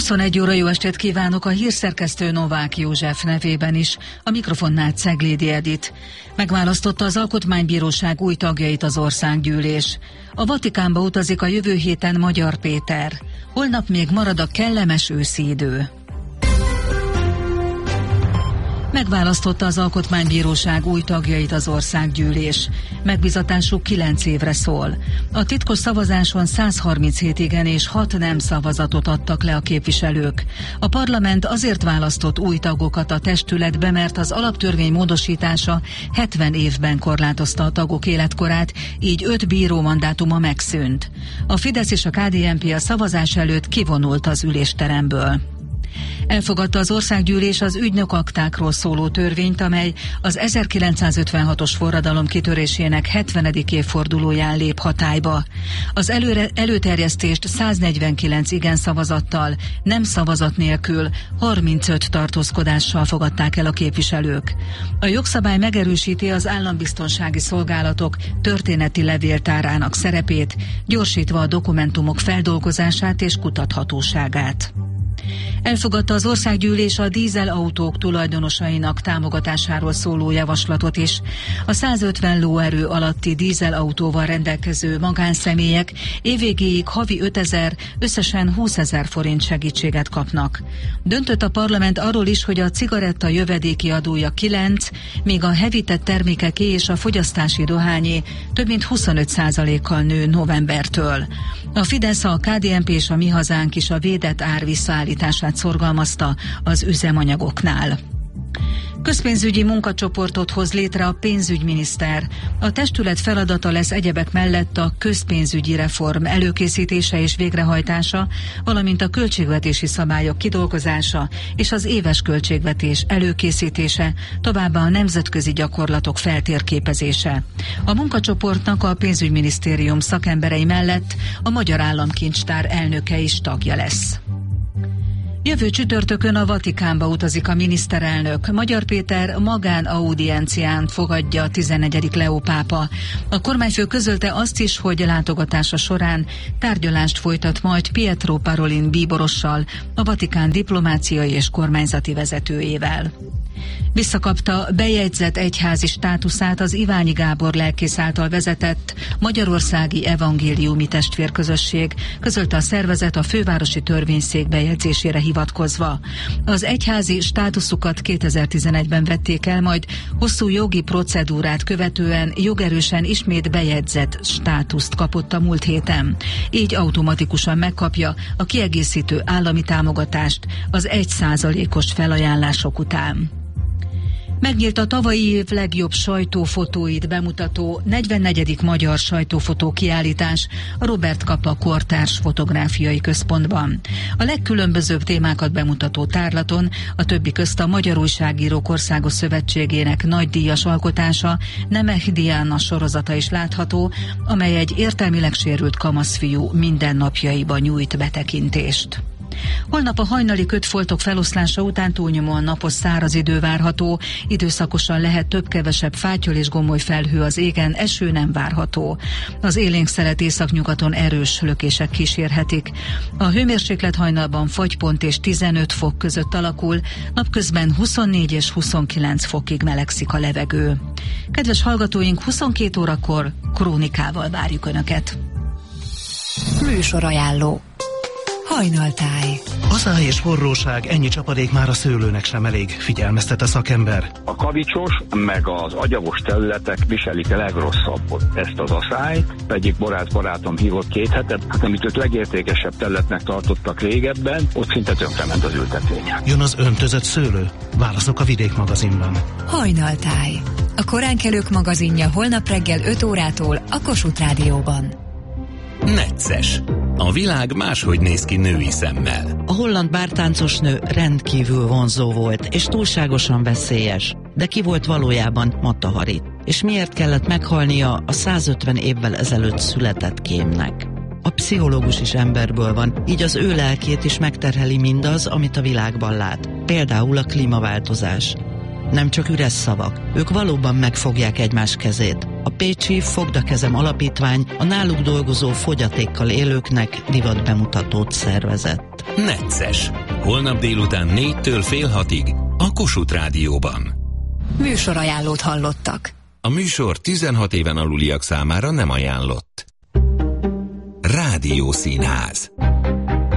21 óra, jó estét kívánok, a hírszerkesztő Novák József nevében is, a mikrofonnál Ceglédi Edit. Megválasztotta az Alkotmánybíróság új tagjait az Országgyűlés. A Vatikánba utazik a jövő héten Magyar Péter. Holnap még marad a kellemes őszi idő. Megválasztotta az Alkotmánybíróság új tagjait az Országgyűlés. Megbízatásuk 9 évre szól. A titkos szavazáson 137 igen és 6 nem szavazatot adtak le a képviselők. A parlament azért választott új tagokat a testületbe, mert az alaptörvény módosítása 70 évben korlátozta a tagok életkorát, így 5 bíró mandátuma megszűnt. A Fidesz és a KDNP a szavazás előtt kivonult az ülésteremből. Elfogadta az Országgyűlés az ügynökaktákról szóló törvényt, amely az 1956-os forradalom kitörésének 70. évfordulóján lép hatályba. Az előterjesztést 149 igen szavazattal, nem szavazat nélkül 35 tartózkodással fogadták el a képviselők. A jogszabály megerősíti az állambiztonsági szolgálatok történeti levéltárának szerepét, gyorsítva a dokumentumok feldolgozását és kutathatóságát. Elfogadta az Országgyűlés a dízelautók tulajdonosainak támogatásáról szóló javaslatot is. A 150 lóerő alatti dízelautóval rendelkező magánszemélyek évvégéig havi 5000, összesen 20 000 forint segítséget kapnak. Döntött a parlament arról is, hogy a cigaretta jövedéki adója 9, míg a hevített termékeké és a fogyasztási dohányé több mint 25%-kal nő novembertől. A Fidesz, a KDNP és a Mi Hazánk is a védett ár visszaállítását szorgalmazta az üzemanyagoknál. Közpénzügyi munkacsoportot hoz létre a pénzügyminiszter. A testület feladata lesz egyebek mellett a közpénzügyi reform előkészítése és végrehajtása, valamint a költségvetési szabályok kidolgozása és az éves költségvetés előkészítése, továbbá a nemzetközi gyakorlatok feltérképezése. A munkacsoportnak a pénzügyminisztérium szakemberei mellett a Magyar Államkincstár elnöke is tagja lesz. Jövő csütörtökön a Vatikánba utazik a miniszterelnök. Magyar Péter magánaudiencián fogadja a 14. Leó pápa. A kormányfő közölte azt is, hogy látogatása során tárgyalást folytat majd Pietro Parolin bíborossal, a Vatikán diplomáciai és kormányzati vezetőjével. Visszakapta bejegyzett egyházi státuszát az Iványi Gábor lelkész által vezetett Magyarországi Evangéliumi Testvérközösség, közölte a szervezet a fővárosi törvényszék bejegyzésére hivatkozva. Az egyházi státuszukat 2011-ben vették el, majd hosszú jogi procedúrát követően jogerősen ismét bejegyzett státuszt kapott a múlt héten. Így automatikusan megkapja a kiegészítő állami támogatást az 1%-os felajánlások után. Megnyílt a tavalyi év legjobb sajtófotóit bemutató 44. Magyar Sajtófotó kiállítás a Robert Capa Kortárs Fotográfiai Központban. A legkülönbözőbb témákat bemutató tárlaton a többi közt a Magyar Újságírók Országos Szövetségének nagydíjas alkotása, Nemeth Diana sorozata is látható, amely egy értelmileg sérült kamaszfiú mindennapjaiba nyújt betekintést. Holnap a hajnali kötfoltok feloszlása után túlnyomóan napos száraz idő várható, időszakosan lehet több-kevesebb fátyol és gomoly felhő az égen, eső nem várható. Az élénk szelet északnyugaton erős lökések kísérhetik. A hőmérséklet hajnalban fagypont és 15 fok között alakul, napközben 24 és 29 fokig melegszik a levegő. Kedves hallgatóink, 22 órakor krónikával várjuk Önöket. Műsorajánló. Hajnaltáj. Aszály és forróság, ennyi csapadék már a szőlőnek sem elég, figyelmeztet a szakember. A kavicsos meg az agyagos területek viselik a legrosszabbot ezt az aszályt. Egyik barátom hívott 2 hetet, amit őt legértékesebb területnek tartottak régebben, ott szinte tönkrement az ültetvények. Jön az öntözött szőlő? Válaszok a Vidék magazinban. Hajnaltáj. A koránkelők magazinja holnap reggel 5 órától a Kossuth Rádióban. Necces. A világ máshogy néz ki női szemmel. A holland bártáncos nő rendkívül vonzó volt, és túlságosan veszélyes. De ki volt valójában Mata Hari? És miért kellett meghalnia a 150 évvel ezelőtt született kémnek? A pszichológus is emberből van, így az ő lelkét is megterheli mindaz, amit a világban lát. Például a klímaváltozás. Nem csak üres szavak, ők valóban megfogják egymás kezét. A pécsi Fogd a kezem alapítvány a náluk dolgozó fogyatékkal élőknek divatbemutatót szervezett. Necces. Holnap délután 4-től fél 6-ig a Kossuth Rádióban. Műsorajánlót hallottak. A műsor 16 éven aluliak számára nem ajánlott. Rádiószínház.